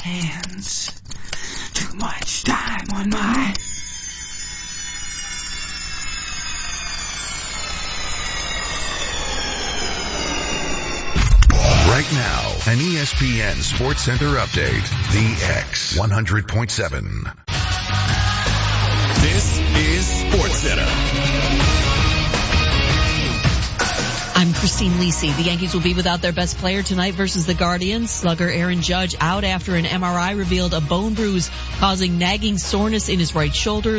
hands. Too much time on my... Right now, an ESPN Sports Center update. The X 100.7. This is Sports Center. I'm Christine Lisi. The Yankees will be without their best player tonight versus the Guardians. Slugger Aaron Judge out after an MRI revealed a bone bruise causing nagging soreness in his right shoulder.